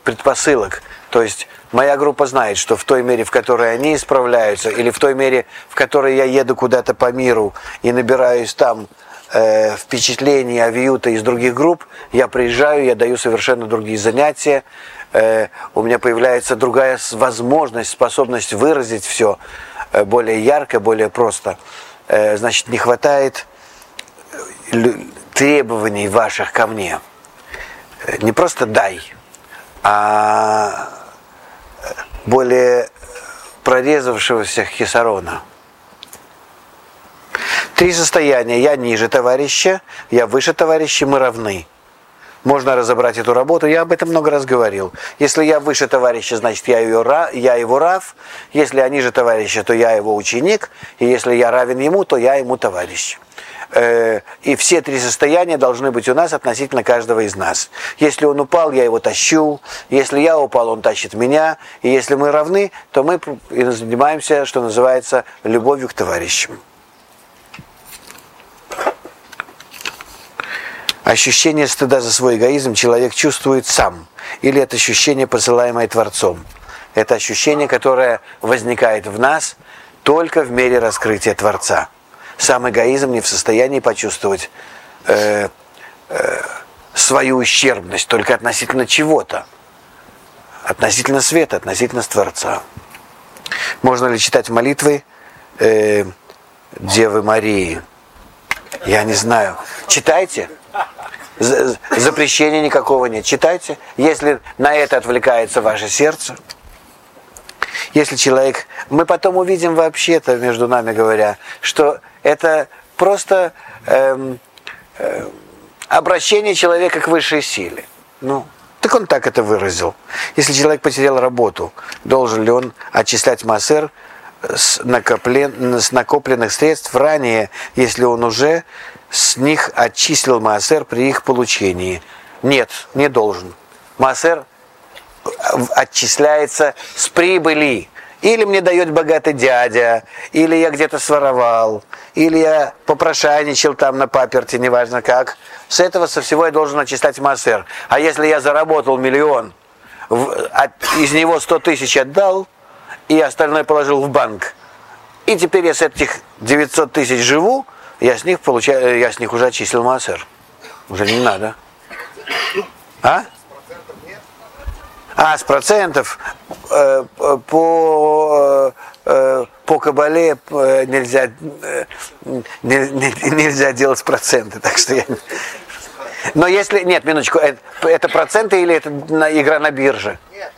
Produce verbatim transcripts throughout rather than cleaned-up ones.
предпосылок. То есть моя группа знает, что в той мере, в которой они исправляются, или в той мере, в которой я еду куда-то по миру и набираюсь там э, впечатлений, авиюта из других групп, я приезжаю, я даю совершенно другие занятия, э, у меня появляется другая возможность, способность выразить все э, более ярко, более просто. Э, значит, не хватает требований ваших ко мне. Не просто дай, а более прорезавшегося хисарона. Три состояния. Я ниже товарища, я выше товарища, мы равны. Можно разобрать эту работу, я об этом много раз говорил. Если я выше товарища, значит я, ее, я его рав. Если я ниже товарища, то я его ученик. И если я равен ему, то я ему товарищ. И все три состояния должны быть у нас относительно каждого из нас. Если он упал, я его тащу. Если я упал, он тащит меня. И если мы равны, то мы занимаемся, что называется, любовью к товарищам. Ощущение стыда за свой эгоизм человек чувствует сам. Или это ощущение, посылаемое Творцом. Это ощущение, которое возникает в нас только в мере раскрытия Творца. Сам эгоизм не в состоянии почувствовать э, э, свою ущербность только относительно чего-то. Относительно света, относительно Творца. Можно ли читать молитвы э, Девы Марии? Я не знаю. Читайте. Запрещения никакого нет. Читайте. Если на это отвлекается ваше сердце. Если человек... Мы потом увидим вообще-то, между нами говоря, что это просто эм, э, обращение человека к высшей силе. Ну, так он так это выразил. Если человек потерял работу, должен ли он отчислять маасер с, накоплен, с накопленных средств ранее, если он уже с них отчислил маасер при их получении? Нет, не должен. Маасер отчисляется с прибыли. Или мне дает богатый дядя, или я где-то своровал, или я попрошайничал там на паперти, неважно как. С этого, со всего я должен отчислять маасер. А если я заработал миллион, в, от, из него сто тысяч отдал, и остальное положил в банк, и теперь я с этих девятьсот тысяч живу, я с них, получаю, я с них уже отчислил маасер. Уже не надо. А? А, с процентов э, по, э, по кабале э, нельзя, э, не, не, нельзя делать проценты, так что я... Но если... Нет, минуточку, это, это проценты или это на, игра на бирже? Нет,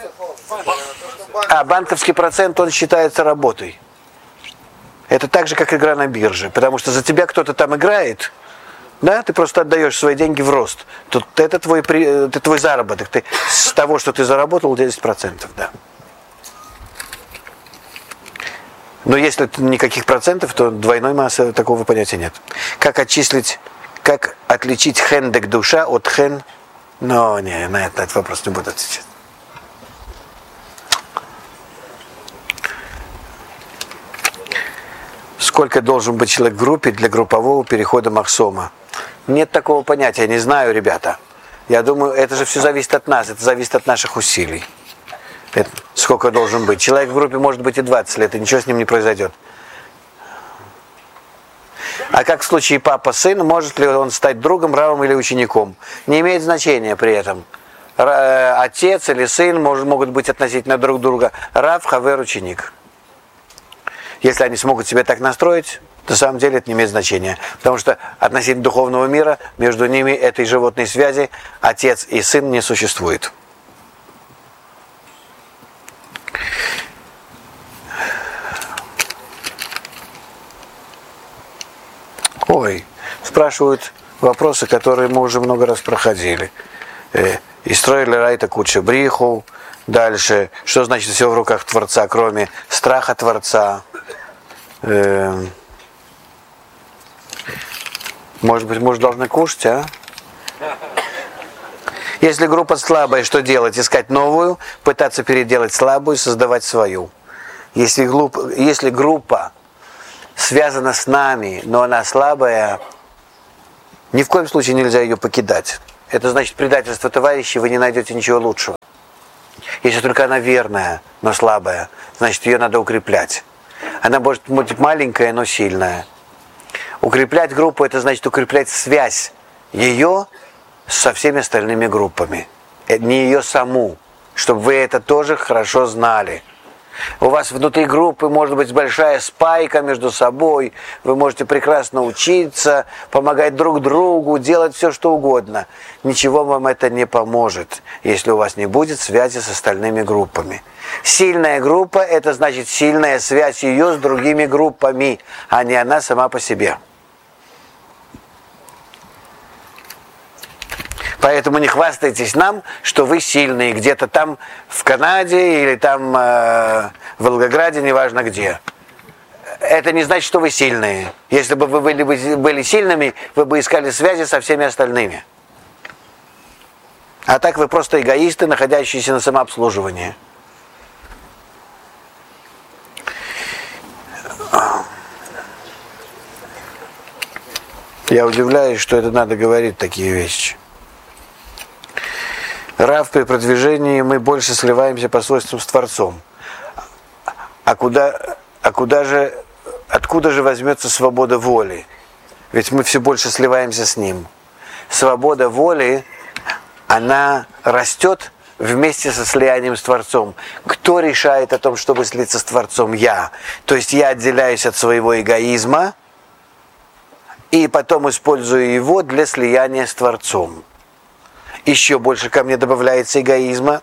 а, банковский процент, он считается работой. Это так же, как игра на бирже, потому что за тебя кто-то там играет... Да, ты просто отдаешь свои деньги в рост. Тут это твой, это твой заработок. Ты с того, что ты заработал, десять процентов, да. Но если никаких процентов, то двойной массы такого понятия нет. Как отчислить, как отличить хендек душа от хен? Но не, на этот, на этот вопрос не буду отвечать. Сколько должен быть человек в группе для группового перехода Махсома? Нет такого понятия, не знаю, ребята. Я думаю, это же все зависит от нас, это зависит от наших усилий. Это, сколько должен быть. Человек в группе может быть и двадцать лет, и ничего с ним не произойдет. А как в случае папа-сын, может ли он стать другом, равом или учеником? Не имеет значения при этом. Отец или сын может, могут быть относительно друг друга рав, хавер, ученик. Если они смогут себя так настроить, на самом деле это не имеет значения. Потому что относительно духовного мира между ними этой животной связи отец и сын не существует. Ой, спрашивают вопросы, которые мы уже много раз проходили. И строили райта куча бриху. Дальше, что значит все в руках Творца, кроме страха Творца? Может быть, мы уже должны кушать, а? Если группа слабая, что делать? Искать новую, пытаться переделать слабую, создавать свою. Если, глуп... Если группа связана с нами, но она слабая, ни в коем случае нельзя ее покидать. Это значит предательство товарищей, вы не найдете ничего лучшего. Если только она верная, но слабая, значит, ее надо укреплять. Она может быть маленькая, но сильная. Укреплять группу – это значит укреплять связь ее со всеми остальными группами. Не ее саму, чтобы вы это тоже хорошо знали. У вас внутри группы может быть большая спайка между собой, вы можете прекрасно учиться, помогать друг другу, делать все, что угодно. Ничего вам это не поможет, если у вас не будет связи с остальными группами. Сильная группа – это значит сильная связь ее с другими группами, а не она сама по себе. Поэтому не хвастайтесь нам, что вы сильные где-то там в Канаде или там э, в Волгограде, неважно где. Это не значит, что вы сильные. Если бы вы были, были сильными, вы бы искали связи со всеми остальными. А так вы просто эгоисты, находящиеся на самообслуживании. Я удивляюсь, что это надо говорить, такие вещи. Рав, при продвижении мы больше сливаемся по свойствам с Творцом. А куда, а куда же, откуда же возьмется свобода воли? Ведь мы все больше сливаемся с Ним. Свобода воли, она растет вместе со слиянием с Творцом. Кто решает о том, чтобы слиться с Творцом? Я. То есть я отделяюсь от своего эгоизма и потом использую его для слияния с Творцом. Еще больше ко мне добавляется эгоизма.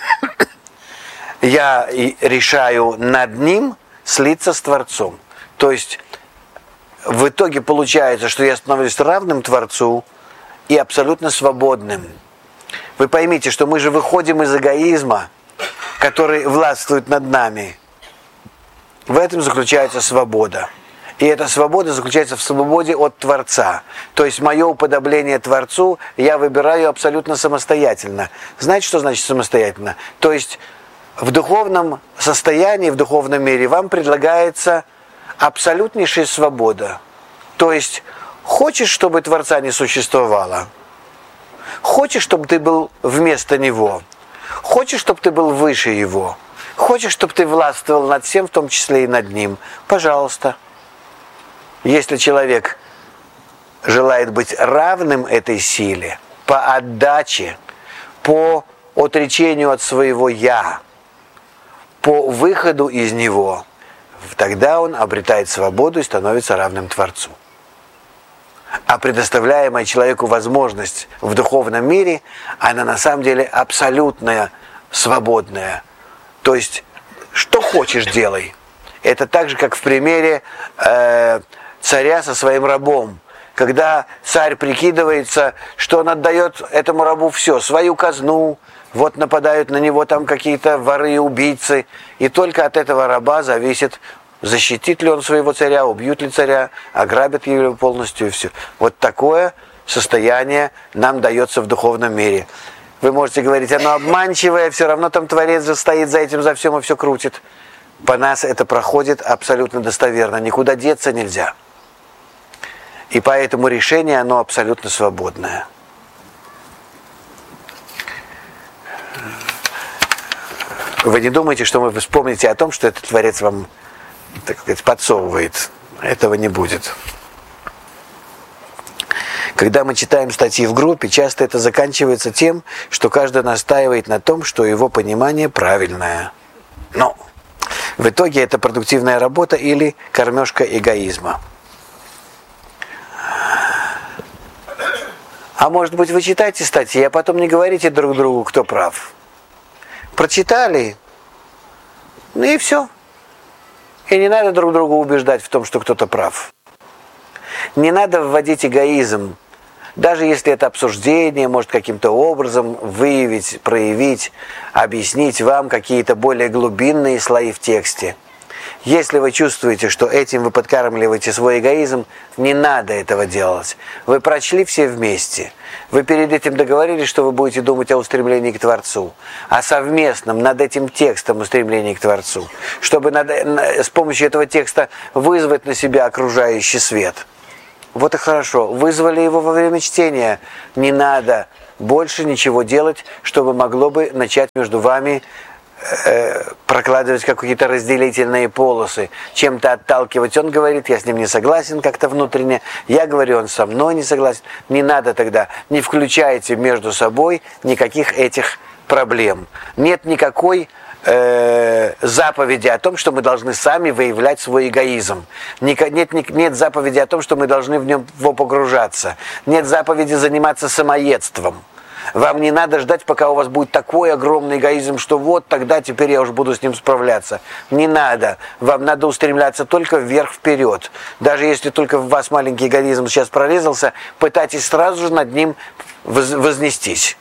Я решаю над ним слиться с Творцом. То есть в итоге получается, что я становлюсь равным Творцу и абсолютно свободным. Вы поймите, что мы же выходим из эгоизма, который властвует над нами. В этом заключается свобода. И эта свобода заключается в свободе от Творца. То есть мое уподобление Творцу я выбираю абсолютно самостоятельно. Знаете, что значит самостоятельно? То есть в духовном состоянии, в духовном мире вам предлагается абсолютнейшая свобода. То есть хочешь, чтобы Творца не существовало? Хочешь, чтобы ты был вместо Него? Хочешь, чтобы ты был выше Его? Хочешь, чтобы ты властвовал над всем, в том числе и над Ним? Пожалуйста. Если человек желает быть равным этой силе, по отдаче, по отречению от своего «я», по выходу из него, тогда он обретает свободу и становится равным Творцу. А предоставляемая человеку возможность в духовном мире, она на самом деле абсолютная, свободная. То есть, что хочешь, делай. Это так же, как в примере э, царя со своим рабом. Когда царь прикидывается, что он отдает этому рабу все, свою казну, вот нападают на него там какие-то воры и убийцы, и только от этого раба зависит, защитит ли он своего царя, убьют ли царя, ограбят его полностью и все. Вот такое состояние нам дается в духовном мире. Вы можете говорить, оно обманчивое, все равно там Творец же стоит за этим, за всем и все крутит. По нас это проходит абсолютно достоверно, никуда деться нельзя. И поэтому решение, оно абсолютно свободное. Вы не думаете, что вы вспомните о том, что этот Творец вам, так сказать, подсовывает. Этого не будет. Когда мы читаем статьи в группе, часто это заканчивается тем, что каждый настаивает на том, что его понимание правильное. Но в итоге это продуктивная работа или кормежка эгоизма. А может быть, вы читаете статьи, а потом не говорите друг другу, кто прав. Прочитали, ну и все. И не надо друг друга убеждать в том, что кто-то прав. Не надо вводить эгоизм. Даже если это обсуждение может каким-то образом выявить, проявить, объяснить вам какие-то более глубинные слои в тексте. Если вы чувствуете, что этим вы подкармливаете свой эгоизм, не надо этого делать. Вы прочли все вместе. Вы перед этим договорились, что вы будете думать о устремлении к Творцу, о совместном над этим текстом устремлении к Творцу, чтобы над, с помощью этого текста вызвать на себя окружающий свет. Вот и хорошо. Вызвали его во время чтения. Не надо больше ничего делать, чтобы могло бы начать между вами э, прокладывать какие-то разделительные полосы, чем-то отталкивать. Он говорит, я с ним не согласен как-то внутренне, я говорю, он со мной не согласен. Не надо тогда, не включайте между собой никаких этих проблем. Нет никакой э, заповеди о том, что мы должны сами выявлять свой эгоизм. Нет, нет, нет заповеди о том, что мы должны в него погружаться. Нет заповеди заниматься самоедством. Вам не надо ждать, пока у вас будет такой огромный эгоизм, что вот тогда теперь я уже буду с ним справляться. Не надо. Вам надо устремляться только вверх-вперед. Даже если только в вас маленький эгоизм сейчас прорезался, пытайтесь сразу же над ним вознестись.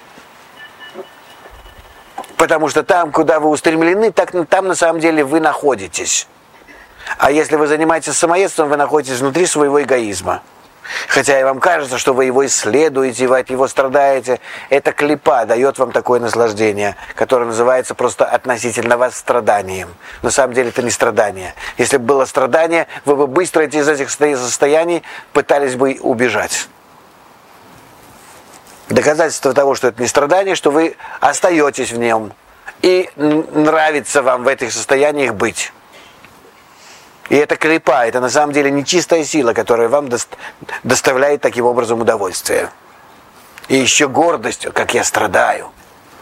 Потому что там, куда вы устремлены, так, там на самом деле вы находитесь. А если вы занимаетесь самоедством, вы находитесь внутри своего эгоизма. Хотя и вам кажется, что вы его исследуете, вы от него страдаете. Это клипа дает вам такое наслаждение, которое называется просто относительно вас страданием. На самом деле это не страдание. Если бы было страдание, вы бы быстро из этих состояний пытались бы убежать. Доказательство того, что это не страдание, что вы остаетесь в нем. И нравится вам в этих состояниях быть. И это клипа, это на самом деле нечистая сила, которая вам доставляет таким образом удовольствие. И еще гордость, как я страдаю.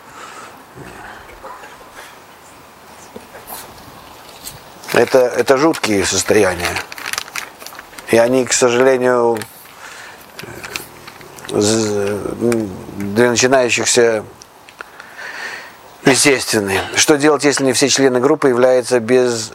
Это, это жуткие состояния. И они, к сожалению, для начинающихся естественны. Что делать, если не все члены группы являются без...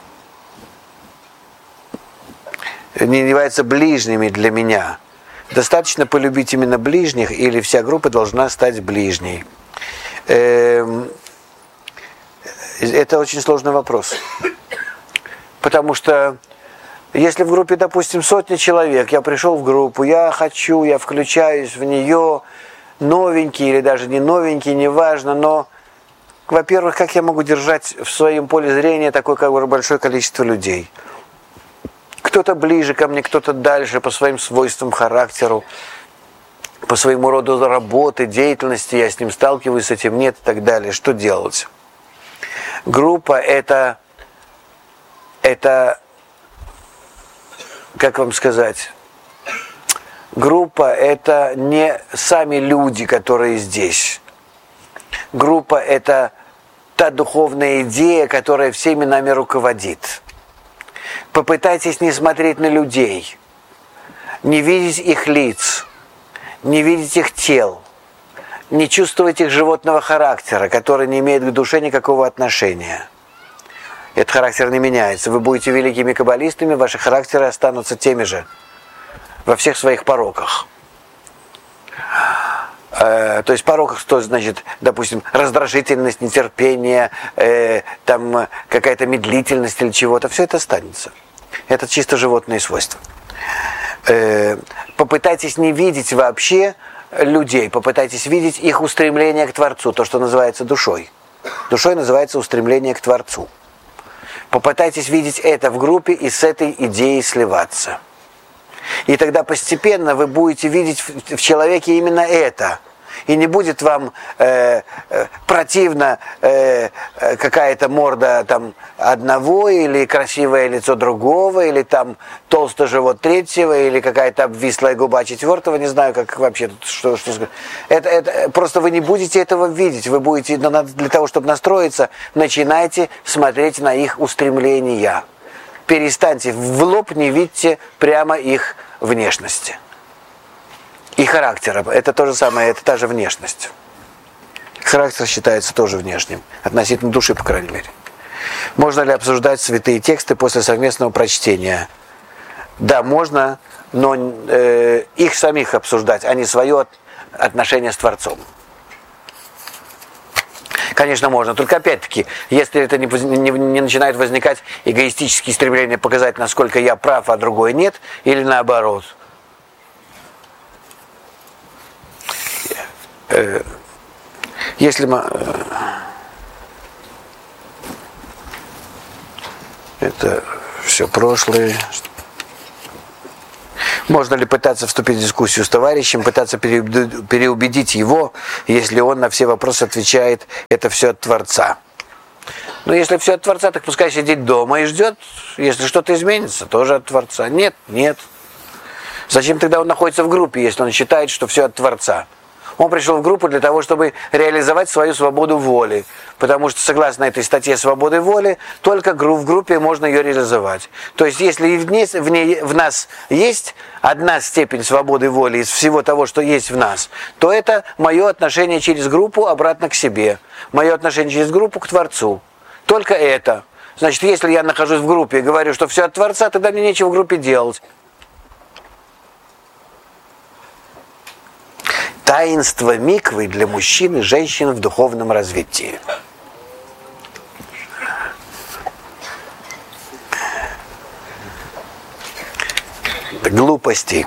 не являются ближними для меня? Достаточно полюбить именно ближних, или вся группа должна стать ближней? Это очень сложный вопрос. Потому что если в группе, допустим, сотни человек, я пришел в группу, я хочу, я включаюсь в нее, новенький или даже не новенький, неважно, но, во-первых, как я могу держать в своем поле зрения такое как бы большое количество людей? Кто-то ближе ко мне, кто-то дальше по своим свойствам, характеру, по своему роду работы, деятельности, я с ним сталкиваюсь, с этим нет и так далее. Что делать? Группа это, это, как вам сказать, группа это не сами люди, которые здесь. Группа это та духовная идея, которая всеми нами руководит. Попытайтесь не смотреть на людей, не видеть их лиц, не видеть их тел, не чувствовать их животного характера, который не имеет к душе никакого отношения. Этот характер не меняется. Вы будете великими каббалистами, ваши характеры останутся теми же во всех своих пороках. Э, то есть пороках, что значит, допустим, раздражительность, нетерпение, э, там какая-то медлительность или чего-то, все это останется. Это чисто животные свойства. Э, попытайтесь не видеть вообще людей, попытайтесь видеть их устремление к Творцу, то, что называется душой. Душой называется устремление к Творцу. Попытайтесь видеть это в группе и с этой идеей сливаться. И тогда постепенно вы будете видеть в человеке именно это. И не будет вам э, э, противно э, э, какая-то морда там одного, или красивое лицо другого, или там толстый живот третьего, или какая-то обвислая губа четвертого, не знаю, как вообще тут что, что сказать. Это, это, просто вы не будете этого видеть. Вы будете, для того, чтобы настроиться, начинайте смотреть на их устремления. Перестаньте в лоб, не видите прямо их внешности. И характера. Это то же самое, это та же внешность. Характер считается тоже внешним. Относительно души, по крайней мере. Можно ли обсуждать святые тексты после совместного прочтения? Да, можно, но э, их самих обсуждать, а не свое отношение с Творцом. Конечно, можно. Только опять-таки, если это не, не, не начинает возникать эгоистические стремления показать, насколько я прав, а другой нет, или наоборот. Если мы... Это все прошлое. Можно ли пытаться вступить в дискуссию с товарищем, пытаться переубедить его, если он на все вопросы отвечает, это все от Творца? Ну, если все от Творца, так пускай сидит дома и ждет, если что-то изменится, тоже от Творца. Нет, нет. Зачем тогда он находится в группе, если он считает, что все от Творца? Он пришел в группу для того, чтобы реализовать свою свободу воли. Потому что, согласно этой статье свободы воли, только в группе можно ее реализовать. То есть, если в, ней, в, ней, в нас есть одна степень свободы воли из всего того, что есть в нас, то это мое отношение через группу обратно к себе. Мое отношение через группу к Творцу. Только это. Значит, если я нахожусь в группе и говорю, что все от Творца, тогда мне нечего в группе делать. Таинство миквы для мужчин и женщин в духовном развитии. Глупости.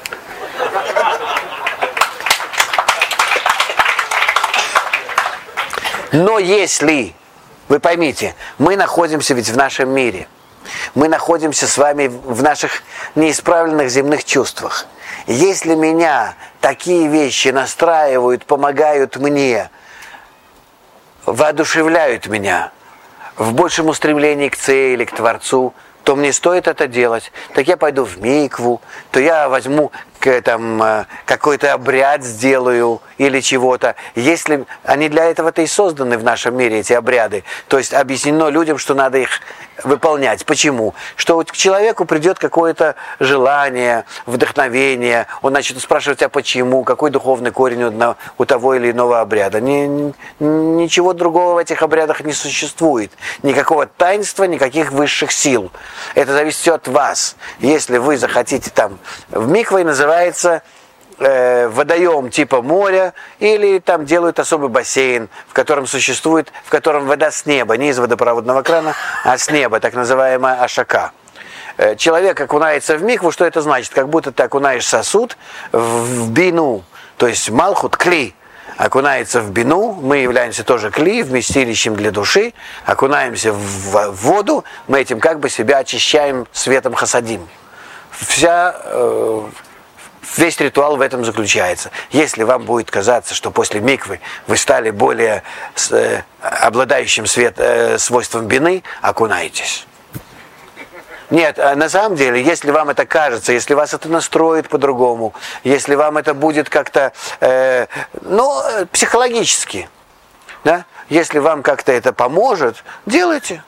Но если, вы поймите, мы находимся ведь в нашем мире, мы находимся с вами в наших неисправленных земных чувствах. Если меня такие вещи настраивают, помогают мне, воодушевляют меня в большем устремлении к цели, к Творцу, то мне стоит это делать. Так я пойду в микву, то я возьму там, какой-то обряд сделаю или чего-то. Если они для этого-то и созданы в нашем мире, эти обряды, то есть объяснено людям, что надо их выполнять. Почему? Что вот к человеку придет какое-то желание, вдохновение, он начнет спрашивать, а почему, какой духовный корень у, одного, у того или иного обряда. Ни, ничего другого в этих обрядах не существует. Никакого таинства, никаких высших сил. Это зависит все от вас. Если вы захотите там, в микве называется э, водоем типа моря, или там делают особый бассейн, в котором существует, в котором вода с неба, не из водопроводного крана, а с неба, так называемая ашака. Э, человек окунается в микву, что это значит? Как будто ты окунаешь сосуд в, в бину, то есть малхут, кли, окунается в бину, мы являемся тоже кли, вместилищем для души, окунаемся в, в воду, мы этим как бы себя очищаем светом хасадим. Вся, э, весь ритуал в этом заключается. Если вам будет казаться, что после миквы вы стали более э, обладающим свет, э, свойством бины, окунайтесь. Нет, на самом деле, если вам это кажется, если вас это настроит по-другому, если вам это будет как-то, э, ну, психологически, да, если вам как-то это поможет, делайте.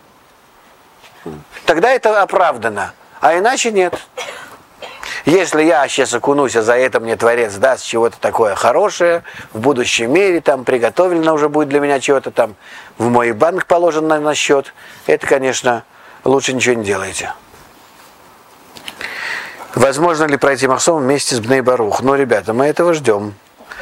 Тогда это оправдано, а иначе нет. Если я сейчас окунусь, а за это мне Творец даст чего-то такое хорошее, в будущем мире там приготовлено уже будет для меня чего-то там, в мой банк положено на счет, это, конечно, лучше ничего не делайте. Возможно ли пройти Махсом вместе с Бней Барух? Ну, ребята, мы этого ждем.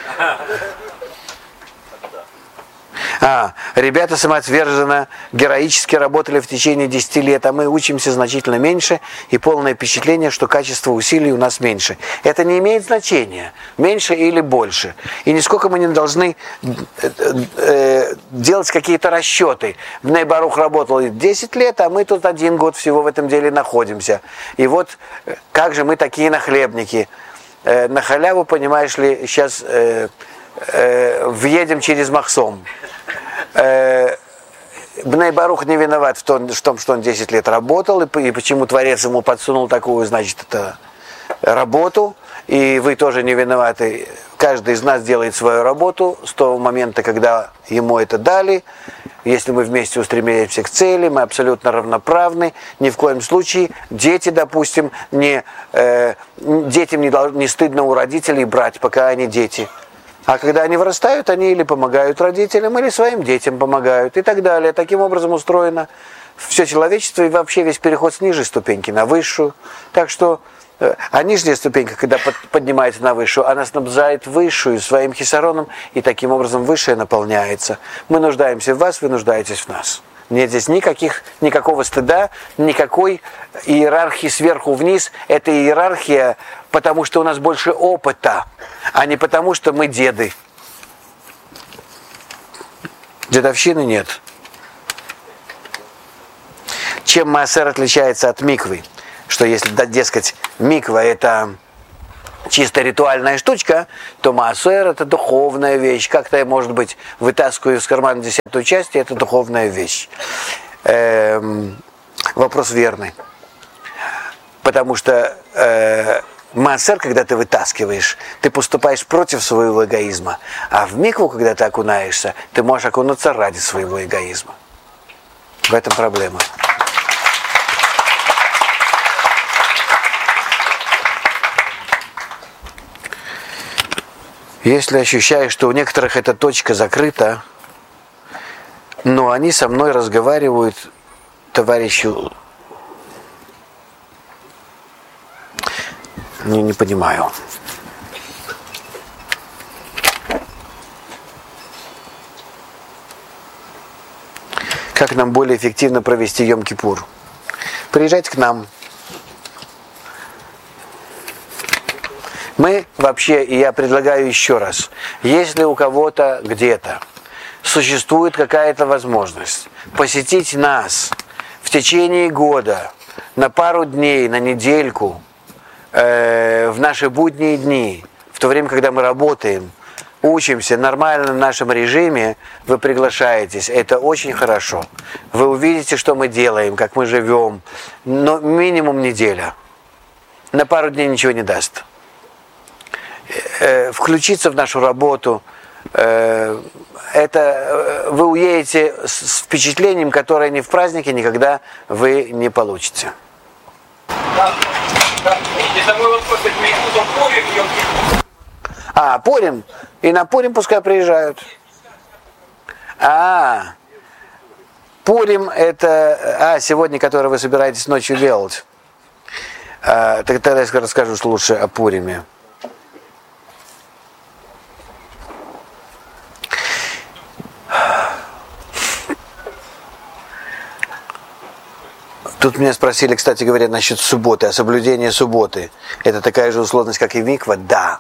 А, ребята самоотверженно, героически работали в течение десяти лет, а мы учимся значительно меньше, и полное впечатление, что качество усилий у нас меньше. Это не имеет значения, меньше или больше. И нисколько мы не должны э, э, делать какие-то расчеты. Бней Барух работал десять лет, а мы тут один год всего в этом деле находимся. И вот как же мы такие нахлебники. Э, на халяву, понимаешь ли, сейчас э, э, въедем через Махсом. Бней Барух не виноват в том, что он десять лет работал, и почему Творец ему подсунул такую, значит, это, работу, и вы тоже не виноваты. Каждый из нас делает свою работу с того момента, когда ему это дали. Если мы вместе устремляемся к цели, мы абсолютно равноправны. Ни в коем случае дети, допустим, не, э, детям не, должны, не стыдно у родителей брать, пока они дети. А когда они вырастают, они или помогают родителям, или своим детям помогают, и так далее. Таким образом устроено все человечество и вообще весь переход с нижней ступеньки на высшую. Так что, а нижняя ступенька, когда поднимается на высшую, она снабжает высшую своим хисароном, и таким образом высшая наполняется. Мы нуждаемся в вас, вы нуждаетесь в нас. Нет здесь никаких, никакого стыда, никакой иерархии сверху вниз. Это иерархия, потому что у нас больше опыта, а не потому что мы деды. Дедовщины нет. Чем маасер отличается от миквы? Что если, да, дескать, миква это чисто ритуальная штучка, то маасер это духовная вещь. Как-то, может быть, вытаскиваю из кармана десятую часть, и это духовная вещь. Эм, вопрос верный. Потому что э, маасер, когда ты вытаскиваешь, ты поступаешь против своего эгоизма. А в микву, когда ты окунаешься, ты можешь окунуться ради своего эгоизма. В этом проблема. Если ощущаешь, что у некоторых эта точка закрыта, но они со мной разговаривают, товарищу, не, не понимаю. Как нам более эффективно провести Йом-Кипур? Приезжайте к нам. Мы вообще, и я предлагаю еще раз, если у кого-то где-то существует какая-то возможность посетить нас в течение года на пару дней, на недельку, э, в наши будние дни, в то время, когда мы работаем, учимся нормально в нашем режиме, вы приглашаетесь. Это очень хорошо. Вы увидите, что мы делаем, как мы живем. Но минимум неделя. На пару дней ничего не даст. Включиться в нашу работу, это вы уедете с впечатлением, которое ни в празднике никогда вы не получите. А, Пурим. И на Пурим пускай приезжают. А, Пурим это... А, сегодня, который вы собираетесь ночью делать. А, тогда я расскажу лучше о Пуриме. Тут меня спросили, кстати говоря, насчет субботы, о соблюдении субботы. Это такая же условность, как и миква? Да.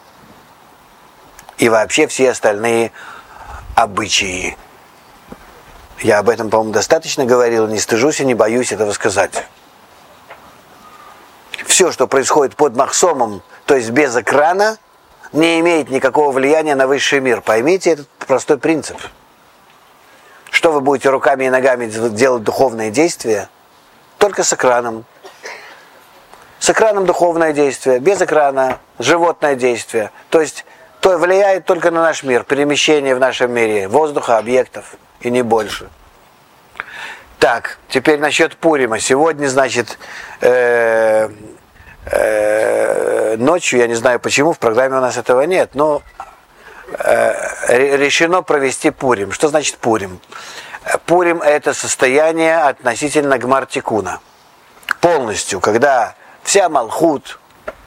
И вообще все остальные обычаи. Я об этом, по-моему, достаточно говорил, не стыжусь и не боюсь этого сказать. Все, что происходит под махсомом, то есть без экрана, не имеет никакого влияния на высший мир. Поймите этот простой принцип. Что вы будете руками и ногами делать духовные действия? Только с экраном. С экраном духовное действие, без экрана животное действие. То есть то влияет только на наш мир, перемещение в нашем мире, воздуха, объектов и не больше. Так, теперь насчет Пурима. Сегодня, значит, э, э, ночью, я не знаю почему, в программе у нас этого нет, но э, решено провести Пурим. Что значит Пурим? Пурим – это состояние относительно Гмар Тикуна. Полностью, когда вся Малхут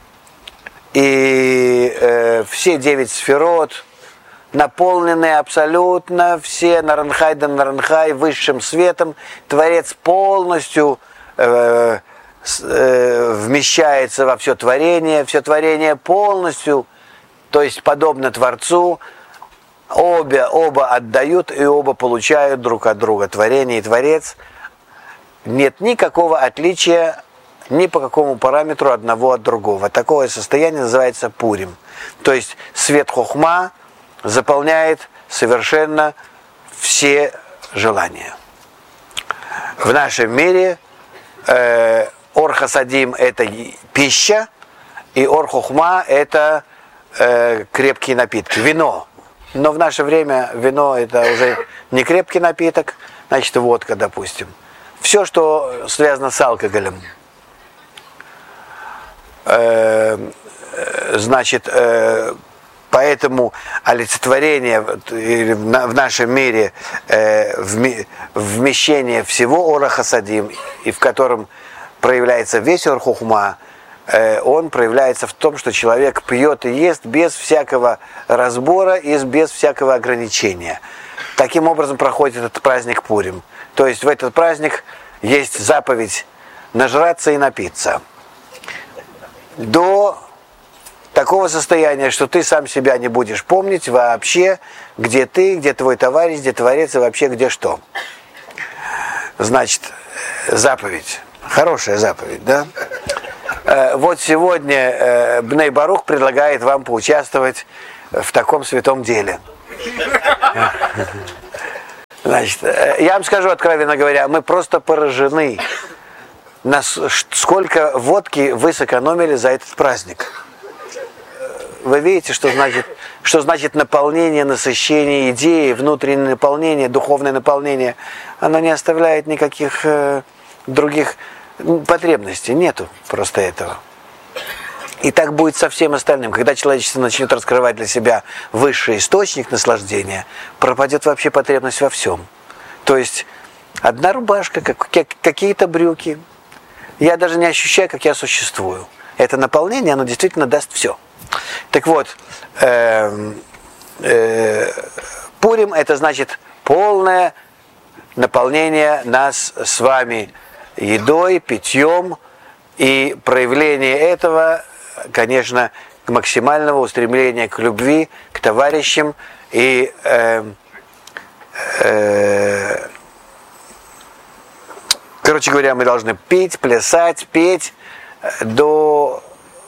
и э, все девять сферот наполнены абсолютно, все Наранхай да Наранхай высшим светом, Творец полностью э, э, вмещается во все творение, все творение полностью, то есть подобно Творцу, Обе, оба отдают и оба получают друг от друга. Творение и Творец. Нет никакого отличия ни по какому параметру одного от другого. Такое состояние называется Пурим. То есть свет Хохма заполняет совершенно все желания. В нашем мире э, Ор Хасадим это пища, и Ор Хохма это э, крепкие напитки, вино. Но в наше время вино это уже не крепкий напиток, значит водка, допустим. Все, что связано с алкоголем. Э, значит, э, поэтому олицетворение в нашем мире, э, вмещение всего Ора Хасадим, и в котором проявляется весь Ор Хохма, он проявляется в том, что человек пьет и ест без всякого разбора и без всякого ограничения. Таким образом проходит этот праздник Пурим. То есть в этот праздник есть заповедь нажраться и напиться. До такого состояния, что ты сам себя не будешь помнить вообще, где ты, где твой товарищ, где Творец и вообще где что. Значит, заповедь. Хорошая заповедь, да? вот сегодня Бней Барух предлагает вам поучаствовать в таком святом деле. Значит, я вам скажу, откровенно говоря, мы просто поражены, нас, сколько водки вы сэкономили за этот праздник. Вы видите, что значит, что значит наполнение, насыщение идеи, внутреннее наполнение, духовное наполнение. Оно не оставляет никаких э, других потребностей, нету просто этого. И так будет со всем остальным. Когда человечество начнет раскрывать для себя высший источник наслаждения, пропадет вообще потребность во всем. То есть одна рубашка, как, какие-то брюки. Я даже не ощущаю, как я существую. Это наполнение, оно действительно даст все. Так вот, э, э, Пурим — это значит полное наполнение нас с вами едой, питьем, и проявление этого, конечно, к максимальному устремлению к любви, к товарищам и э, э, короче говоря, мы должны пить, плясать, петь до,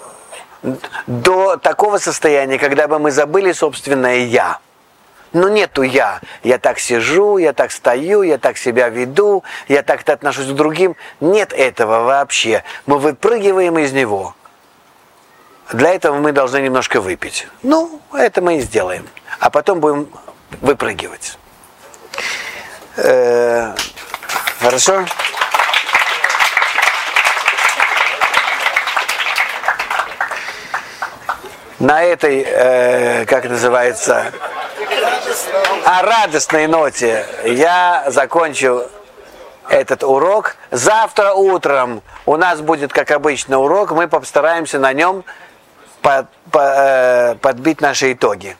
до такого состояния, когда бы мы забыли собственное «я». Но нету «я». Я так сижу, я так стою, я так себя веду, я так-то отношусь к другим. Нет этого вообще. Мы выпрыгиваем из него. Для этого мы должны немножко выпить. Ну, это мы и сделаем. А потом будем выпрыгивать. Э-э- хорошо? На этой, э, как называется, о радостной ноте я закончу этот урок. Завтра утром у нас будет, как обычно, урок. Мы постараемся на нем под, по, э, подбить наши итоги.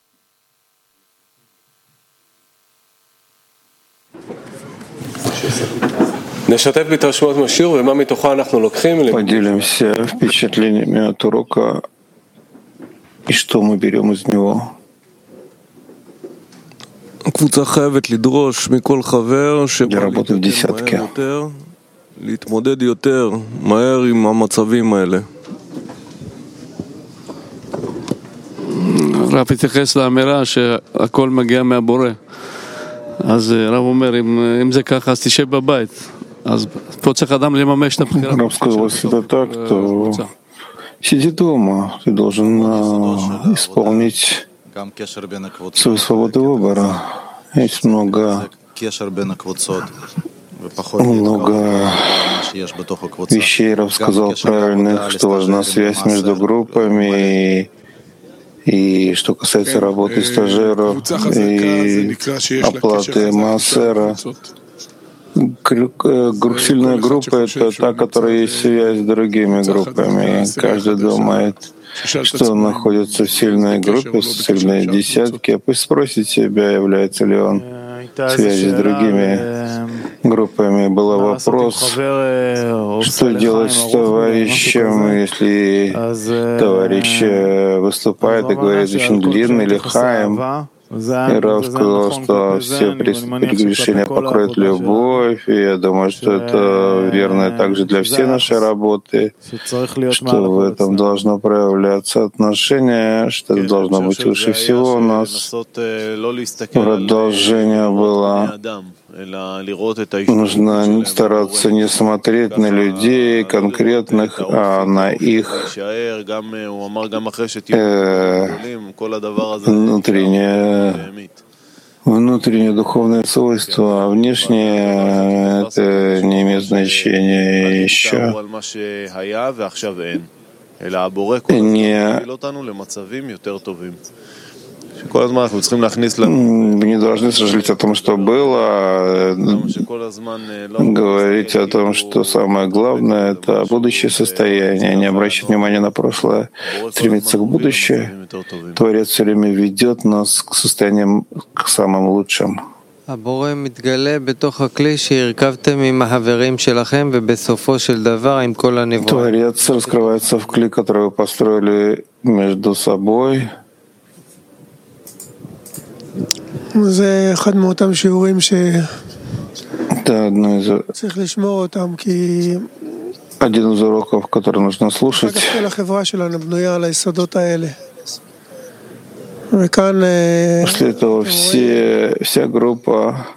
Поделимся впечатлениями от урока и что мы берем из него. Я работаю в десятке. רב התייחס לאמירה שהכל מגיע מהבורא. אז רב אומר, אם, אם זה ככה, אז תשב בבית. אז פה צריך אדם לממש את הבחירה. רב сказал, если это так, то сиди дома. Ты должен uh, исполнить свою свободу выбора. Есть много, много вещей, Рав сказал правильных, что важна связь между группами, и, и что касается работы стажеров и оплаты маасера. Сильная группа — это та, которая есть связь с другими группами. Каждый думает, что он находится в сильной группе, в сильной десятке. Пусть спросит себя, является ли он в связи с другими группами. Был вопрос, что делать с товарищем, если товарищ выступает и говорит очень длинный или хаим. И Рав сказал, что все прегрешения покроет любовь, и я думаю, что это верно также для всей нашей работы, что в этом должно проявляться отношение, что это должно быть выше всего у нас. Продолжение было: нужно стараться не смотреть на людей конкретных, а на их э, внутреннее внутреннее духовное свойство, а внешнее это не имеет значения еще. Не Мы не должны сожалеть о том, что было, говорить о том, что самое главное — это будущее состояние, не обращать внимания на прошлое, стремиться к будущему. Творец все время ведет нас к состояниям, к самым лучшим. Творец раскрывается в кли, который вы построили между собой. זה אחד מאותם שיעורים שצריך לשמור אותם, כי один из уроков, который нужно слушать. После этого все, вся группа